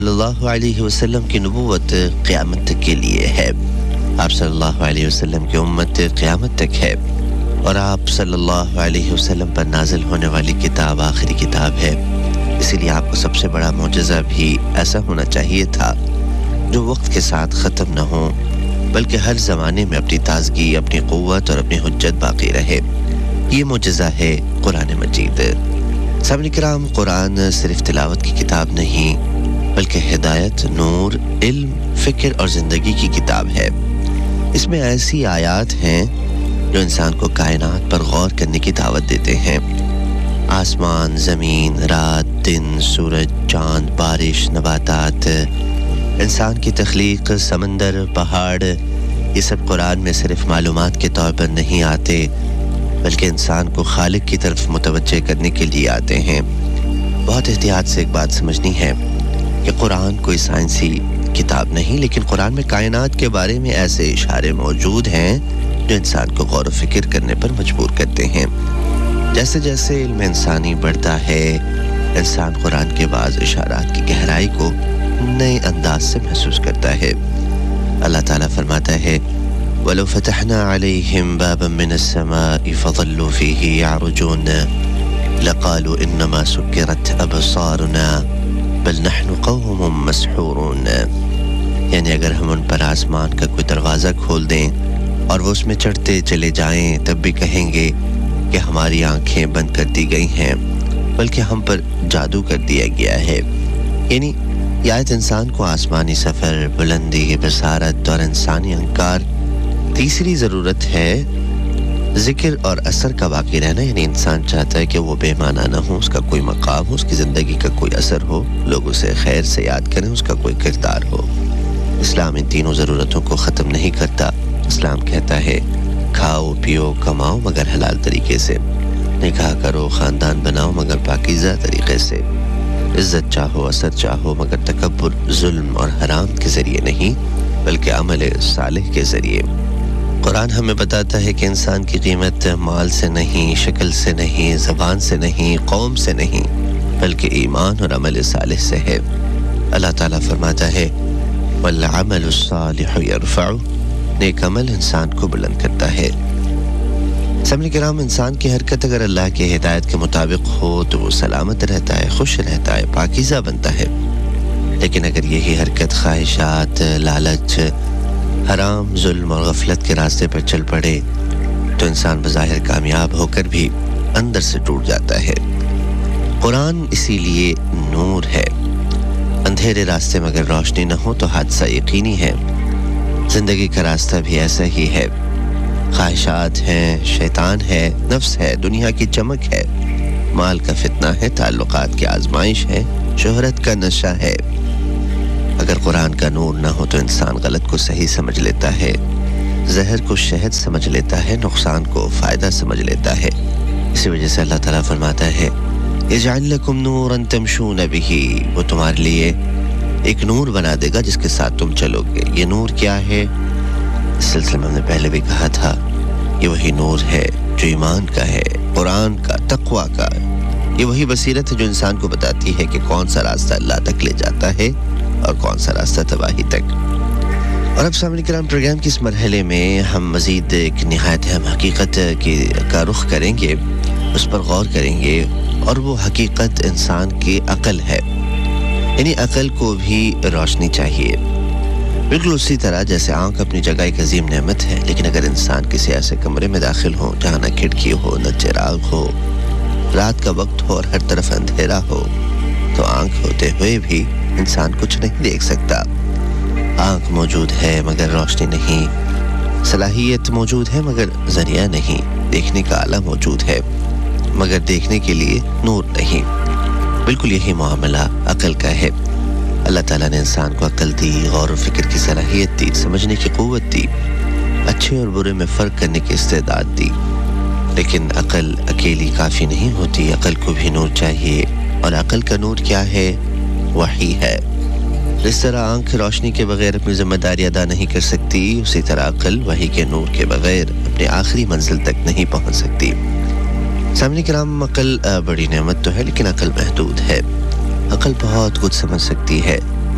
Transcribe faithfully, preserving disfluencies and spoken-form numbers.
सल्लल्लाहु अलैहि वसल्लम की नबूवत क़यामत तक के लिए है। आप सल्लल्लाहु अलैहि वसल्लम की उम्मत क़यामत तक है और आप सल्लल्लाहु अलैहि वसल्लम पर नाज़िल होने वाली किताब आखिरी किताब है। इसीलिए आपको सबसे बड़ा मौजज़ा भी ऐसा होना चाहिए था जो वक्त के साथ ख़त्म न हो, बल्कि हर ज़माने में अपनी ताज़गी, अपनी क़ुव्वत और अपनी हुज्जत बाक़ी रहे। ये मौजज़ा है कुरान मजीद। सामने किराम, कुरान सिर्फ तिलावत की किताब नहीं बल्कि हिदायत, नूर, इल्म, फ़िक्र और ज़िंदगी की किताब है। इसमें ऐसी आयात हैं जो इंसान को कायनात पर गौर करने की दावत देते हैं। आसमान, ज़मीन, रात, दिन, सूरज, चाँद, बारिश, नबातात, इंसान की तख्लीक, समंदर, पहाड़, ये सब कुरान में सिर्फ मालूमात के तौर पर नहीं आते बल्कि इंसान को खालिक की तरफ मुतवज्जे करने के लिए आते हैं। बहुत एहतियात से एक बात समझनी है कि कुरान कोई साइंसी किताब नहीं, लेकिन कुरान में कायनात के बारे में ऐसे इशारे मौजूद हैं जो इंसान को गौर व फिक्र करने पर मजबूर करते हैं। जैसे जैसे इल्म इंसानी बढ़ता है, इंसान कुरान के बाज़ इशारात की गहराई को नए अंदाज से महसूस करता है। अल्लाह ताला फरमाता है, वलो फतहना अलैहिम बाबन मिनस समाई फज़ल्लू फ़ीही यारुजून लक़ालू इन्नमा सुक्किरत अबसारुना बल नहनु क़ौमुम मस्हूरून। यानी अगर हम उन पर आसमान का कोई दरवाज़ा खोल दें और वो उसमें चढ़ते चले जाएं, तब भी कहेंगे कि हमारी आंखें बंद कर दी गई हैं, बल्कि हम पर जादू कर दिया गया है। यानी ये आयत इंसान को आसमानी सफ़र, बुलंदी, बसारत और इंसानी अहंकार, तीसरी ज़रूरत है ज़िक्र और असर का बाकी रहना। यानी इंसान चाहता है कि वो बेमाना ना हो, उसका कोई मकाम हो, उसकी ज़िंदगी का कोई असर हो, लोग उसे खैर से याद करें, उसका कोई किरदार हो। इस्लाम इन तीनों ज़रूरतों को ख़त्म नहीं करता। इस्लाम कहता है खाओ, पियो, कमाओ मगर हलाल तरीके से, निकाह करो, ख़ानदान बनाओ मगर पाकीज़ा तरीके से, इज़्ज़त चाहो, असर चाहो मगर तकब्बुर, जुल्म और हराम के ज़रिए नहीं बल्कि अमल सालिह के ज़रिए। कुरान हमें बताता है कि इंसान की कीमत माल से नहीं, शक्ल से नहीं, ज़बान से नहीं, कौम से नहीं बल्कि ईमान और अमल सालिह से है। अल्लाह ताला फरमाता है वल अमलुस्सालिहु यरफ़उ, नेक अमल इंसान को बुलंद करता है। सामने किराम, इंसान की हरकत अगर अल्लाह की हिदायत के मुताबिक हो तो वो सलामत रहता है, खुश रहता है, पाकीज़ा बनता है। लेकिन अगर यही हरकत ख्वाहिशात, लालच, हराम, जुल्म और गफलत के रास्ते पर चल पड़े तो इंसान बज़ाहिर कामयाब होकर भी अंदर से टूट जाता है। कुरान इसीलिए नूर है। अंधेरे रास्ते में अगर रोशनी न हो तो हादसा यकीनी है। ज़िंदगी का रास्ता भी ऐसा ही है। ख्वाहिशात हैं, शैतान है, नफ्स है, दुनिया की चमक है, माल का फितना है, ताल्लुकात की आजमाइश है, शोहरत का नशा है। अगर कुरान का नूर ना हो तो इंसान गलत को सही समझ लेता है, जहर को शहद समझ लेता है, नुकसान को फ़ायदा समझ लेता है। इसी वजह से अल्लाह ताला फरमाता है यजअल लकुम नूरन तमशून बिही, वो तुम्हारे लिए एक नूर बना देगा जिसके साथ तुम चलोगे। ये नूर क्या है? इस सिलसिले में हमने पहले भी कहा था, ये वही नूर है जो ईमान का है, कुरान का, तक़वा का। ये वही बसीरत है जो इंसान को बताती है कि कौन सा रास्ता अल्लाह तक ले जाता है और कौन सा रास्ता तबाही तक। और अब सामने किराम, प्रोग्राम के इस मरहले में हम मज़ीद एक निहायत अहम हकीकत की का रुख करेंगे, उस पर गौर करेंगे, और वो हकीकत इंसान की अक़ल है। यानी अक़ल को भी रोशनी चाहिए। बिल्कुल उसी तरह जैसे आँख अपनी जगह एक अजीम नेमत है, लेकिन अगर इंसान किसी ऐसे कमरे में दाखिल हो जहाँ न खिड़की हो, न चिराग हो, रात का वक्त हो और हर तरफ अंधेरा हो, तो आँख होते हुए भी इंसान कुछ नहीं देख सकता। आँख मौजूद है मगर रोशनी नहीं, सलाहियत मौजूद है मगर ज़रिया नहीं, देखने का आला मौजूद है मगर देखने के लिए नूर नहीं। बिल्कुल यही मामला अक़ल का है। अल्लाह ताला ने इंसान को अक़ल दी, गौर व फिक्र की सलाहियत दी, समझने की क़ुव्वत दी, अच्छे और बुरे में फ़र्क करने की इस्तेदाद दी। लेकिन अक़ल अकेली काफ़ी नहीं होती, अक़ल को भी नूर चाहिए। और अक़ल का नूर क्या है? वही है। जिस तरह आँख रोशनी के बगैर अपनी ज़िम्मेदारी अदा नहीं कर सकती, उसी तरह अक़ल वही के नूर के बगैर अपनी आखिरी मंजिल तक नहीं पहुँच सकती। सामने किराम, अक़ल बड़ी नेमत तो है लेकिन अक़ल महदूद है। अक़ल बहुत कुछ समझ सकती है,